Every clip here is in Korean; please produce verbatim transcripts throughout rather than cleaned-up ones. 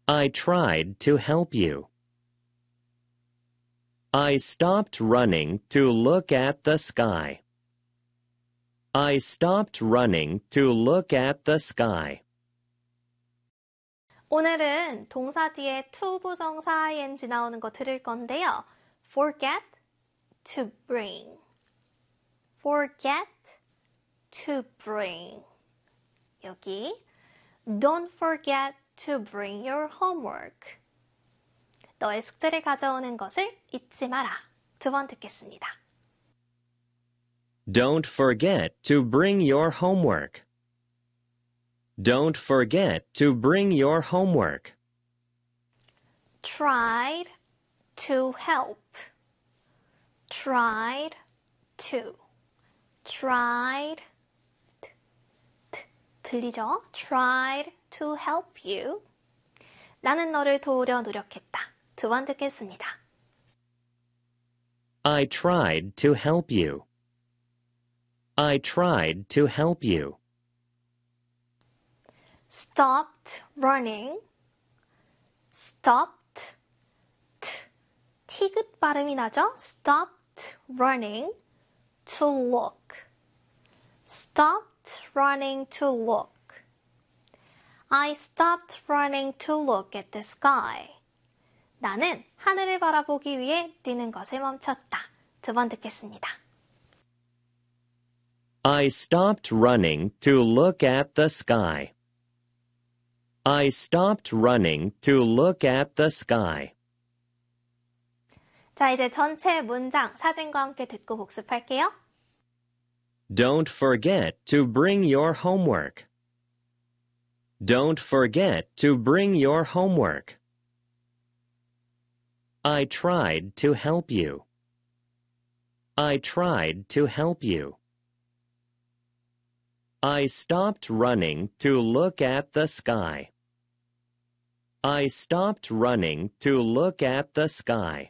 I tried to help you. I stopped running to look at the sky. I stopped running to look at the sky. 오늘은 동사 뒤에 to 부정사 ing 나오는 거 들을 건데요. forget to bring. forget to bring. 여기 don't forget to bring your homework. 너의 숙제를 가져오는 것을 잊지 마라. 두 번 듣겠습니다. Don't forget to bring your homework. Don't forget to bring your homework. Tried to help. Tried to. Tried. T, t, 들리죠? Tried to help you. 나는 너를 도우려 노력했다. 두 번 듣겠습니다. I tried to help you. I tried to help you. Stopped running. Stopped. T. 티귿 발음이 나죠? Stopped running to look. Stopped running to look. I stopped running to look at the sky. 나는 하늘을 바라보기 위해 뛰는 것을 멈췄다. 두 번 듣겠습니다. I stopped running to look at the sky. I stopped running to look at the sky. 자, 이제 전체 문장 사진과 함께 듣고 복습할게요. Don't forget to bring your homework. Don't forget to bring your homework. I tried to help you. I tried to help you. I stopped running to look at the sky. I stopped running to look at the sky.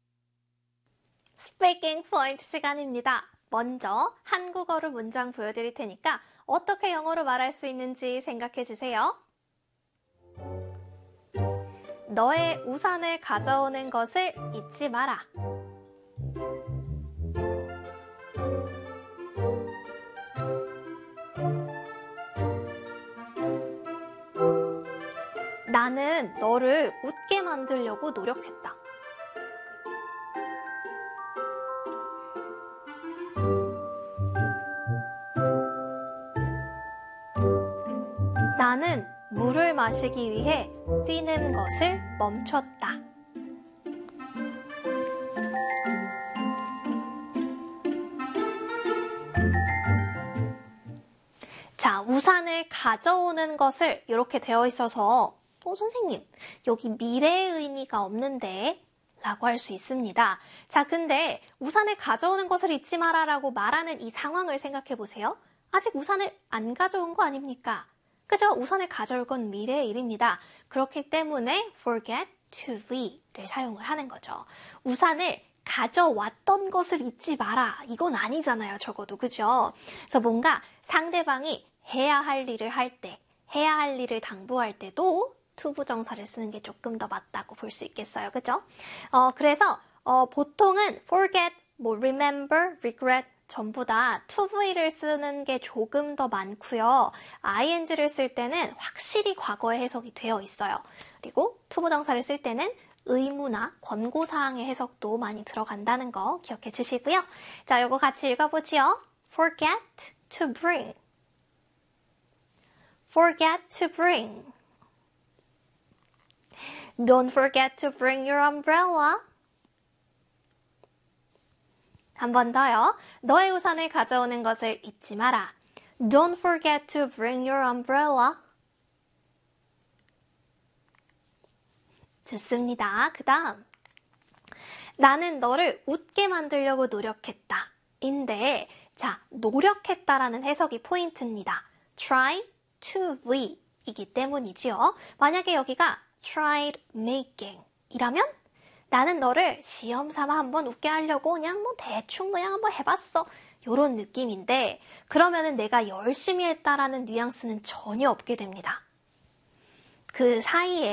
스피킹 포인트 시간입니다. 먼저 한국어로 문장 보여드릴 테니까 어떻게 영어로 말할 수 있는지 생각해 주세요. 너의 우산을 가져오는 것을 잊지 마라. 나는 너를 웃게 만들려고 노력했다. 나는 물을 마시기 위해 뛰는 것을 멈췄다. 자, 우산을 가져오는 것을 이렇게 되어 있어서 어, 선생님, 여기 미래의 의미가 없는데 라고 할 수 있습니다. 자, 근데 우산을 가져오는 것을 잊지 마라 라고 말하는 이 상황을 생각해 보세요. 아직 우산을 안 가져온 거 아닙니까? 그죠? 우산을 가져올 건 미래의 일입니다. 그렇기 때문에 forget to be를 사용을 하는 거죠. 우산을 가져왔던 것을 잊지 마라. 이건 아니잖아요. 적어도. 그죠? 그래서 뭔가 상대방이 해야 할 일을 할 때, 해야 할 일을 당부할 때도 to 부정사를 쓰는 게 조금 더 맞다고 볼 수 있겠어요. 그죠? 어, 그래서 어, 보통은 forget, 뭐 remember, regret 전부 다 to be를 쓰는 게 조금 더 많고요. ing를 쓸 때는 확실히 과거의 해석이 되어 있어요. 그리고 to 부정사를 쓸 때는 의무나 권고사항의 해석도 많이 들어간다는 거 기억해 주시고요. 자, 요거 같이 읽어보지요. forget to bring. forget to bring. Don't forget to bring your umbrella. 한 번 더요. 너의 우산을 가져오는 것을 잊지 마라. Don't forget to bring your umbrella. 좋습니다. 그 다음. 나는 너를 웃게 만들려고 노력했다. 인데, 자, 노력했다라는 해석이 포인트입니다. try to be 이기 때문이지요. 만약에 여기가 tried making 이라면 나는 너를 시험 삼아 한번 웃게 하려고 그냥 뭐 대충 그냥 한번 해봤어. 요런 느낌인데 그러면은 내가 열심히 했다라는 뉘앙스는 전혀 없게 됩니다. 그 사이에